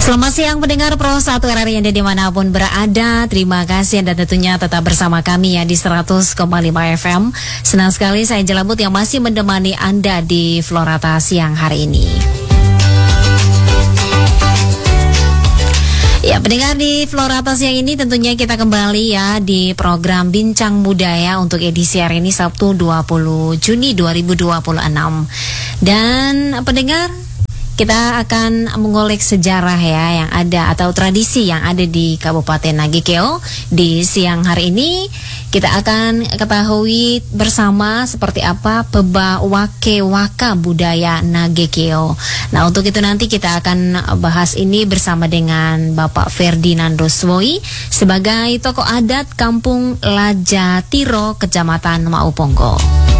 Selamat siang pendengar Pro 1 RRI Anda dimanapun berada. Terima kasih dan tentunya tetap bersama kami ya di 100,5 FM. Senang sekali saya Jelabut yang masih menemani Anda di Florata siang hari ini. Ya, pendengar di Florata siang ini tentunya kita kembali ya di program Bincang Budaya untuk edisi hari ini Sabtu 20 Juni 2026. Dan pendengar, kita akan mengulik sejarah ya yang ada atau tradisi yang ada di Kabupaten Nagekeo. Di siang hari ini kita akan ketahui bersama seperti apa peba wake waka budaya Nagekeo. Nah, untuk itu nanti kita akan bahas ini bersama dengan Bapak Ferdinando Swoi sebagai tokoh adat Kampung Lajatiro, Kecamatan Mauponggo.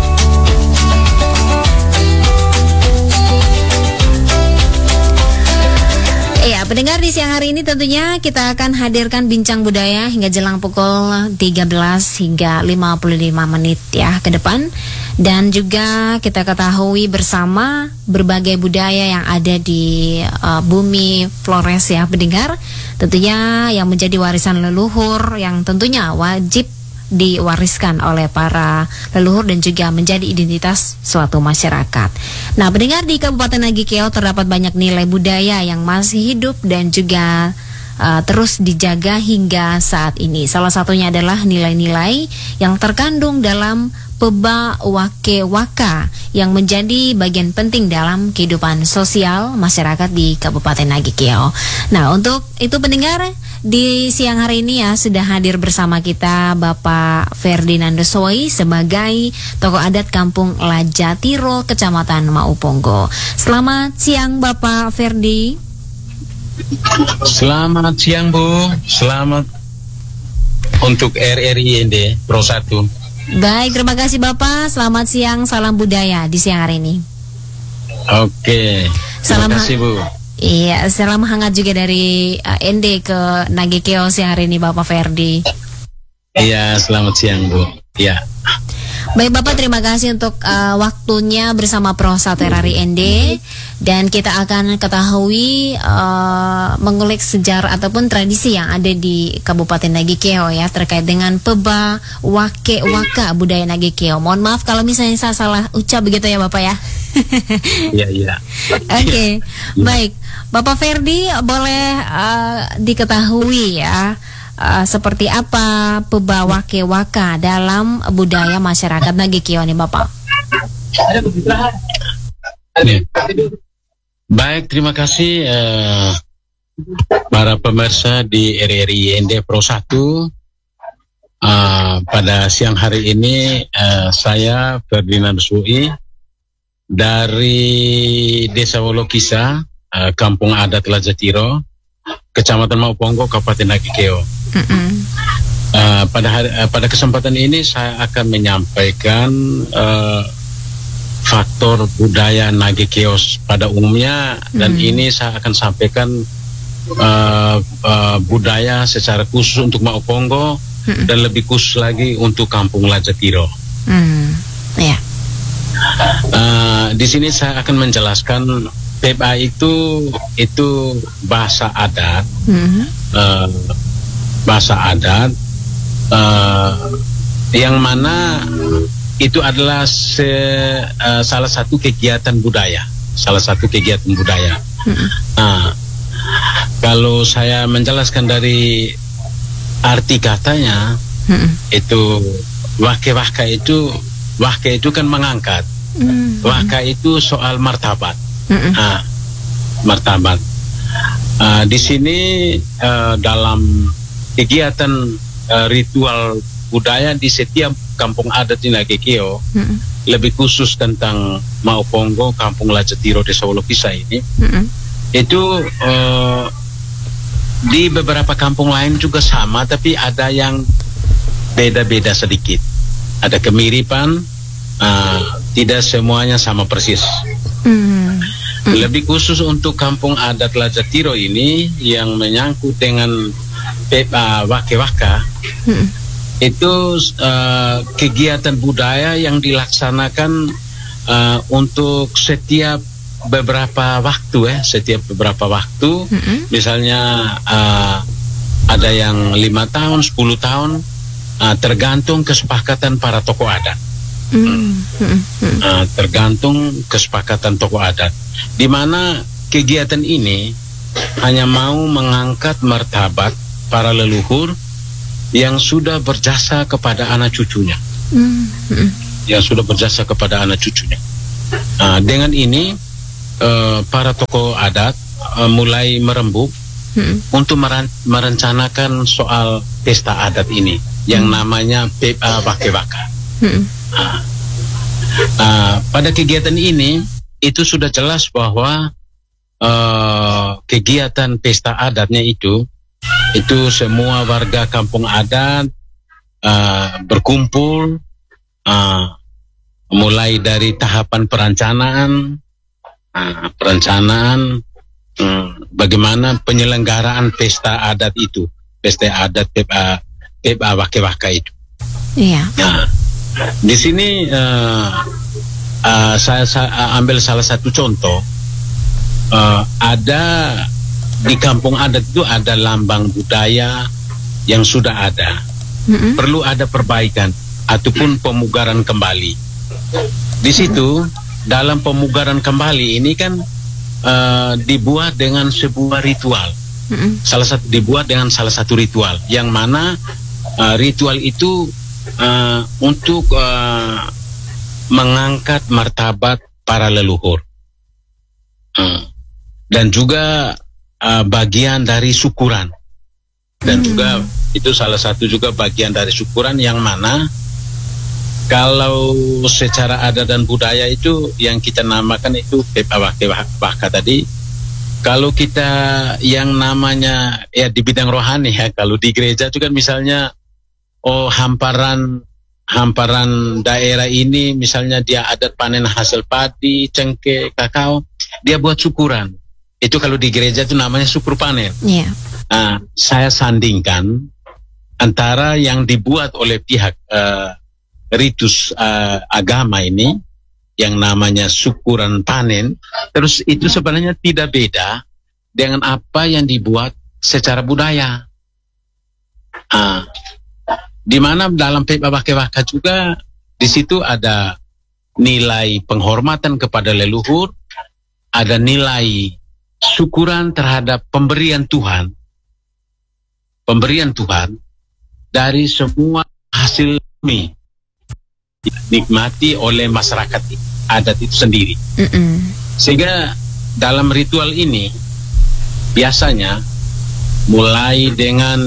Ya, pendengar di siang hari ini tentunya kita akan hadirkan bincang budaya hingga jelang pukul 13 hingga 55 menit ya ke depan. Dan juga kita ketahui bersama berbagai budaya yang ada di bumi Flores ya pendengar. Tentunya yang menjadi warisan leluhur yang tentunya wajib diwariskan oleh para leluhur dan juga menjadi identitas suatu masyarakat. Nah, pendengar, di Kabupaten Nagekeo terdapat banyak nilai budaya yang masih hidup dan juga terus dijaga hingga saat ini. Salah satunya adalah nilai-nilai yang terkandung dalam peba wake waka yang menjadi bagian penting dalam kehidupan sosial masyarakat di Kabupaten Nagekeo. Nah, untuk itu pendengar, di siang hari ini ya sudah hadir bersama kita Bapak Ferdinando Swoi sebagai tokoh adat Kampung Lajatiro, Kecamatan Mauponggo. Selamat siang Bapak Ferdi. Selamat siang Bu. Selamat untuk RRI ND Pro 1. Baik, terima kasih Bapak. Selamat siang, salam budaya di siang hari ini. Oke. Terima kasih Bu. Iya, salam hangat juga dari ND ke Nagekeo siang hari ini Bapak Ferdi. Iya, selamat siang Bu. Iya. Baik Bapak, terima kasih untuk waktunya bersama Pro 1 RRI ND. Dan kita akan ketahui mengulik sejarah ataupun tradisi yang ada di Kabupaten Nagekeo ya terkait dengan peba wake waka budaya Nagekeo. Mohon maaf kalau misalnya saya salah ucap begitu ya Bapak ya. Iya. Oke. Baik, Bapak Ferdi boleh diketahui ya seperti apa peba wake waka dalam budaya masyarakat Nagekeo nih Bapak. Baik, terima kasih para pemirsa di RRI ND Pro 1. Pada siang hari ini saya Ferdinando Swoi dari Desa Wolokisa, Kampung Adat Lajatiro, Kecamatan Mauponggo, Kabupaten Nagekeo. Pada kesempatan ini saya akan menyampaikan faktor budaya Nagekeo pada umumnya dan ini saya akan sampaikan budaya secara khusus untuk Mauponggo dan lebih khusus lagi untuk Kampung Lajatiro. Yeah. Di sini saya akan menjelaskan peba itu bahasa adat, yang mana itu adalah salah satu kegiatan budaya. Nah, kalau saya menjelaskan dari arti katanya, itu wake itu kan mengangkat. Waka itu soal martabat. Martabat. Di sini dalam kegiatan ritual budaya di setiap kampung adat di Nagekeo, lebih khusus tentang Mauponggo, Kampung Lajatiro, Desa Wolokisa ini, itu di beberapa kampung lain juga sama, tapi ada yang beda-beda sedikit, ada kemiripan, tidak semuanya sama persis. Lebih khusus untuk Kampung Adat Lajatiro ini yang menyangkut dengan wake waka. Itu kegiatan budaya yang dilaksanakan untuk setiap beberapa waktu setiap beberapa waktu, misalnya ada yang 5 tahun, 10 tahun, tergantung kesepakatan para tokoh adat. Tergantung kesepakatan tokoh adat, di mana kegiatan ini hanya mau mengangkat martabat para leluhur yang sudah berjasa kepada anak cucunya, dengan ini para tokoh adat mulai merembuk untuk merencanakan soal pesta adat ini yang namanya Pepa Wake-Waka. Pada kegiatan ini itu sudah jelas bahwa kegiatan pesta adatnya itu semua warga kampung adat berkumpul, mulai dari tahapan perencanaan, bagaimana penyelenggaraan pesta adat itu, pesta adat Pepa Wake-Waka itu. Iya. Nah, di sini saya ambil salah satu contoh. Ada di kampung adat itu ada lambang budaya yang sudah ada, perlu ada perbaikan ataupun pemugaran kembali. Di situ dalam pemugaran kembali ini kan dibuat dengan sebuah ritual. Dibuat dengan salah satu ritual yang mana ritual itu untuk mengangkat martabat para leluhur, dan juga bagian dari syukuran, dan juga itu salah satu juga bagian dari syukuran yang mana kalau secara adat dan budaya itu yang kita namakan itu Pepa Wake-Waka tadi. Kalau kita yang namanya ya di bidang rohani kalau di gereja itu kan misalnya hamparan daerah ini misalnya dia adat panen hasil padi, cengkeh, kakao, dia buat syukuran. Itu kalau di gereja itu namanya syukur panen. Yeah. Saya sandingkan antara yang dibuat oleh pihak ritus agama ini yang namanya syukuran panen, terus itu sebenarnya tidak beda dengan apa yang dibuat secara budaya. Di mana dalam Pepa Wake-Waka juga di situ ada nilai penghormatan kepada leluhur, ada nilai syukuran terhadap pemberian Tuhan dari semua hasil bumi dinikmati oleh masyarakat adat itu sendiri. Sehingga dalam ritual ini biasanya mulai dengan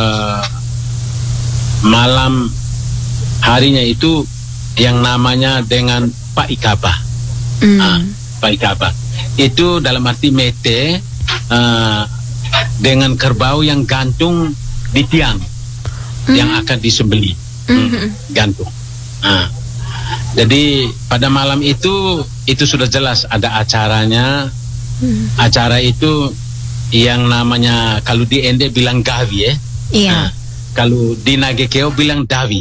malam harinya itu yang namanya dengan Pak Ikabah. Pak Ikabah itu dalam arti mete dengan kerbau yang gantung di tiang yang akan disembelih, gantung. Jadi pada malam itu sudah jelas ada acaranya. Acara itu yang namanya kalau di Ende bilang gawi kalau di Nagekeo bilang davi.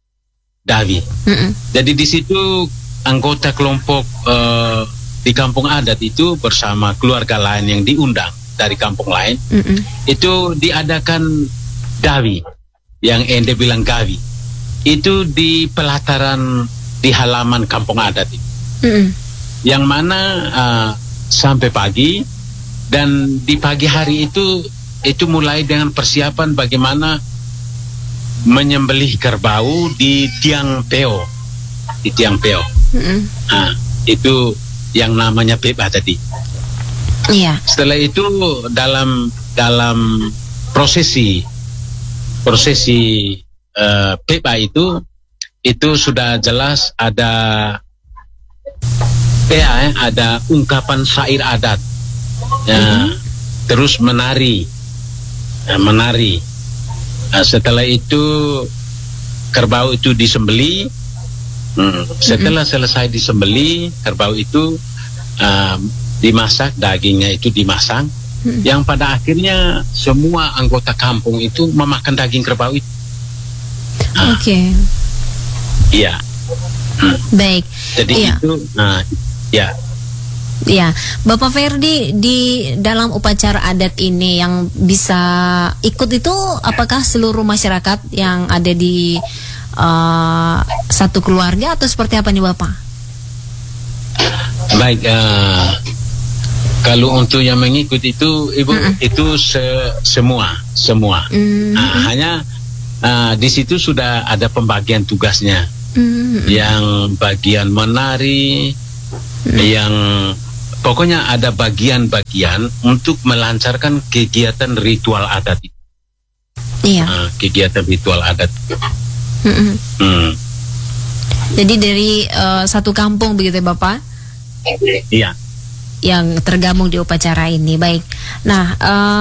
Jadi di situ anggota kelompok di kampung adat itu bersama keluarga lain yang diundang dari kampung lain itu diadakan davi yang Ende bilang gawi. Itu di pelataran di halaman kampung adat itu, yang mana sampai pagi, dan di pagi hari itu mulai dengan persiapan bagaimana menyembelih kerbau di tiang peo, itu yang namanya Pepa tadi. Setelah itu dalam prosesi Pepa itu sudah jelas ada ada ungkapan syair adat, terus menari. Setelah itu kerbau itu disembeli. Setelah selesai disembeli, kerbau itu dimasak, dagingnya itu dimasak, yang pada akhirnya semua anggota kampung itu memakan daging kerbau itu. Iya. Baik. Jadi itu, Ya, Bapak Ferdi, di dalam upacara adat ini yang bisa ikut itu apakah seluruh masyarakat yang ada di satu keluarga atau seperti apa nih Bapak? Baik, kalau untuk yang mengikuti itu Ibu, itu semua. Hanya di situ sudah ada pembagian tugasnya. Yang bagian menari, yang pokoknya ada bagian-bagian untuk melancarkan kegiatan ritual adat itu. Iya. Kegiatan ritual adat. Jadi dari satu kampung begitu ya Bapak? Iya. Yang tergabung di upacara ini. Baik. Nah,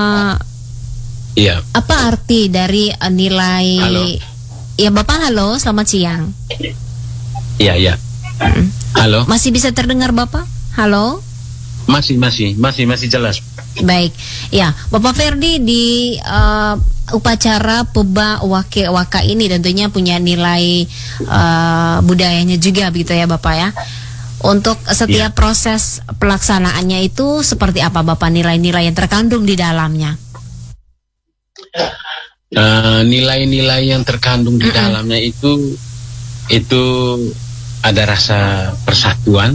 iya. apa arti dari nilai? Halo. Ya Bapak, halo, selamat siang. Iya. Halo. Masih bisa terdengar Bapak? Halo. Masih jelas. Baik, ya Bapak Ferdi, di upacara Peba Wake Waka ini tentunya punya nilai budayanya juga begitu ya Bapak ya. Untuk setiap proses pelaksanaannya itu seperti apa Bapak, nilai-nilai yang terkandung di dalamnya? Nilai-nilai yang terkandung di dalamnya itu ada rasa persatuan.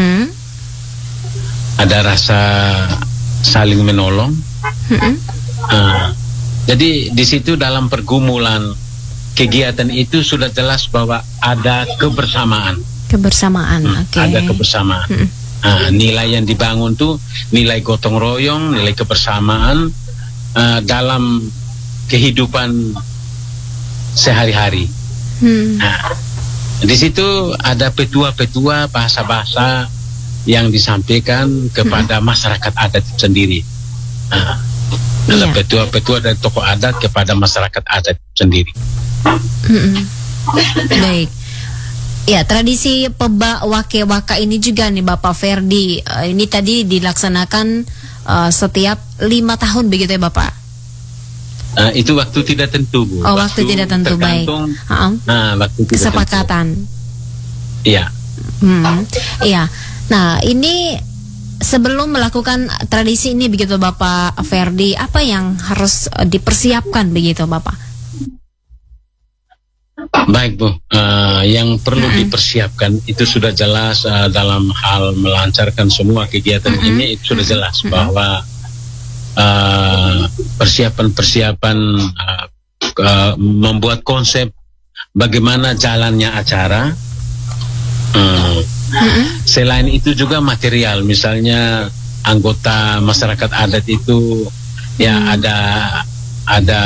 Ada rasa saling menolong. Jadi di situ dalam pergumulan kegiatan itu sudah jelas bahwa ada kebersamaan. Oke. Ada kebersamaan. Nilai yang dibangun tuh nilai gotong royong, nilai kebersamaan dalam kehidupan sehari-hari. Di situ ada petua-petua, bahasa-bahasa yang disampaikan kepada masyarakat adat sendiri. Ada petua-petua dari tokoh adat kepada masyarakat adat sendiri. Baik. Ya, tradisi Peba Wake Waka ini juga nih Bapak Ferdi, ini tadi dilaksanakan setiap 5 tahun begitu ya Bapak? Itu waktu tidak tentu, Bu. Waktu tidak tentu, baik. Waktu tidak kesepakatan. Iya. Iya. Nah, ini sebelum melakukan tradisi ini begitu Bapak Ferdi, apa yang harus dipersiapkan begitu Bapak? Baik Bu, yang perlu dipersiapkan itu sudah jelas dalam hal melancarkan semua kegiatan ini, itu sudah jelas bahwa persiapan-persiapan membuat konsep bagaimana jalannya acara. Selain itu juga material, misalnya anggota masyarakat adat itu ya ada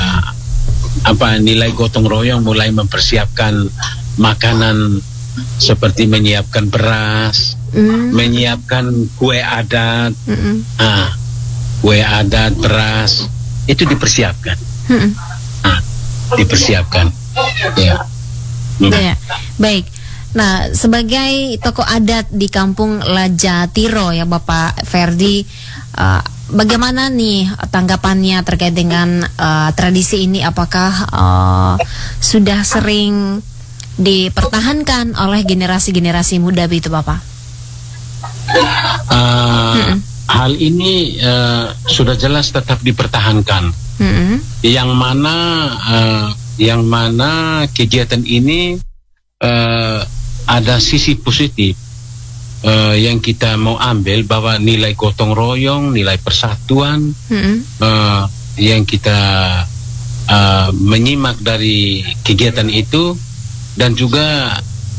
nilai gotong royong, mulai mempersiapkan makanan seperti menyiapkan beras, menyiapkan kue adat, kue adat, beras itu dipersiapkan, dipersiapkan. Ya. Ya, baik. Nah, sebagai tokoh adat di Kampung Lajatiro ya Bapak Ferdi, bagaimana nih tanggapannya terkait dengan tradisi ini? Apakah sudah sering dipertahankan oleh generasi-generasi muda begitu Bapak? Hal ini sudah jelas tetap dipertahankan. Yang mana kegiatan ini ada sisi positif yang kita mau ambil, bahwa nilai gotong royong, nilai persatuan yang kita menyimak dari kegiatan itu, dan juga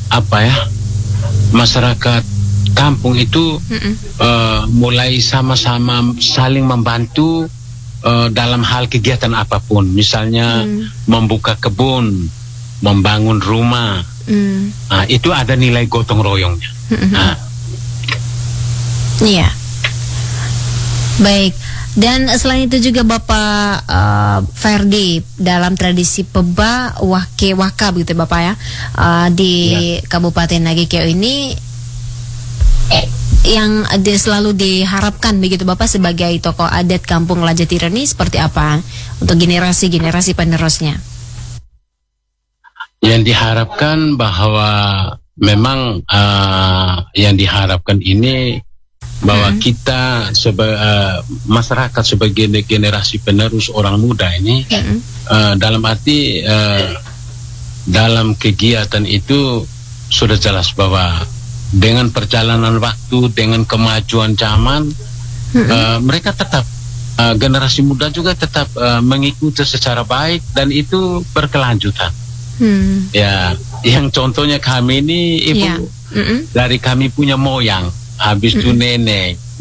masyarakat kampung itu mulai sama-sama saling membantu dalam hal kegiatan apapun, misalnya membuka kebun, membangun rumah. Itu ada nilai gotong royongnya. Iya. Baik. Dan selain itu juga Bapak Ferdi, dalam tradisi Peba Wake Waka begitu Bapak ya, di Kabupaten Nagekeo ini yang selalu diharapkan begitu Bapak sebagai tokoh adat Kampung Lajatiro ini seperti apa untuk generasi-generasi penerusnya? Yang diharapkan bahwa memang yang diharapkan ini bahwa kita masyarakat sebagai generasi penerus orang muda ini dalam arti dalam kegiatan itu sudah jelas bahwa dengan perjalanan waktu, dengan kemajuan zaman, mereka tetap generasi muda juga tetap mengikuti secara baik dan itu berkelanjutan. Ya, yang contohnya kami ini ibu dari kami punya moyang, habis itu nenek,